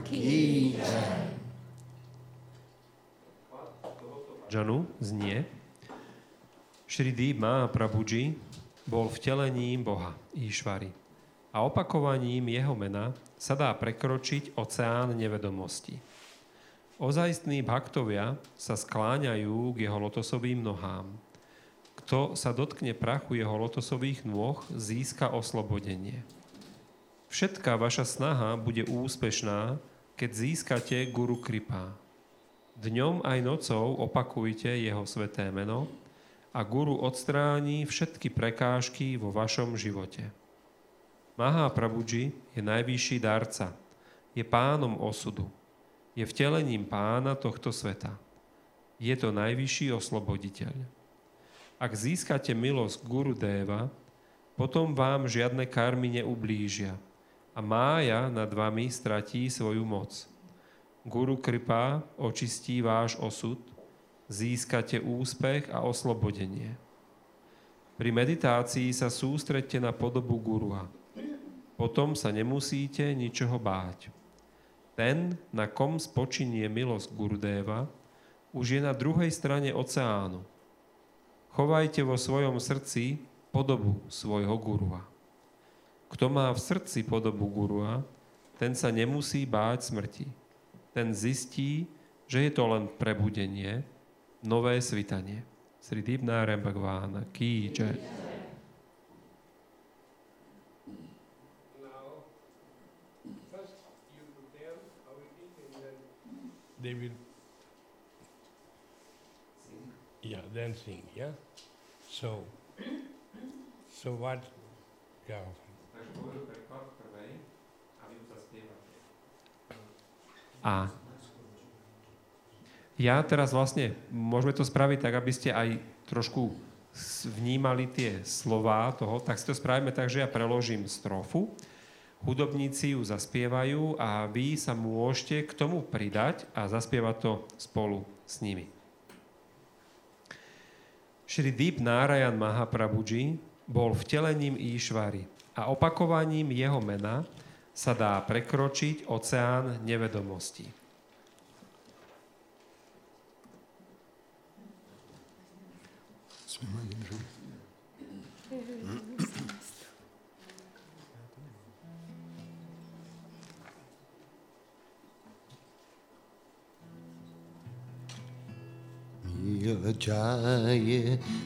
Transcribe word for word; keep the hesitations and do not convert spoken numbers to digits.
Janu znie: Shri Mahaprabhuji bol vtelením Boha Íšvary a opakovaním jeho mena sa dá prekročiť oceán nevedomosti. Ozajstní bhaktovia sa skláňajú k jeho lotosovým nohám. Kto sa dotkne prachu jeho lotosových nôh, získa oslobodenie. Všetká vaša snaha bude úspešná, keď získate Guru Kripa. Dňom aj nocou opakujte jeho sveté meno a Guru odstráni všetky prekážky vo vašom živote. Mahaprabhuji je najvyšší darca, je pánom osudu, je vtelením pána tohto sveta. Je to najvyšší osloboditeľ. Ak získate milosť Guru Deva, potom vám žiadne karmy neublížia a mája nad vami stratí svoju moc. Guru Kripa očistí váš osud, získate úspech a oslobodenie. Pri meditácii sa sústreďte na podobu Gurua. Potom sa nemusíte ničoho báť. Ten, na kom spočinie milosť Gurudeva, už je na druhej strane oceánu. Chovajte vo svojom srdci podobu svojho Gurua. Kto má v srdci podobu Gurua, ten sa nemusí báť smrti. Ten zistí, že je to len prebudenie, nové svitanie. Sri Dibnárem Bhagvána Ký Jai. They will, yeah, then sing, yeah? So, so what, yeah. A ja teraz vlastne, môžeme to spraviť tak, aby ste aj trošku vnímali tie slová toho, tak si to spravíme tak, že ja preložím strofu, hudobníci ju zaspievajú a vy sa môžete k tomu pridať a zaspievať to spolu s nimi. Shri Dibnárajan Mahaprabhuji bol vtelením Íšvary a opakovaním jeho mena sa dá prekročiť oceán nevedomosti. Jaye